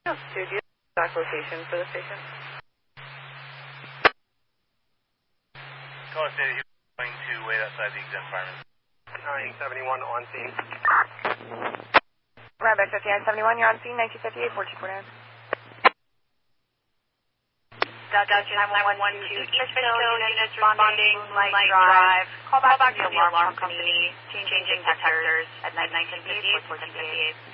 No, studio. Exact location for the station. Call us data, you're going to wait outside the exempt fireman. 971 on scene. Ryback 5971, you're on scene, 1958, 4249. Dutch 9112, East Fishkill units responding, Moonlight Drive. Call back from the alarm company, changing detectors at 1958, 1458.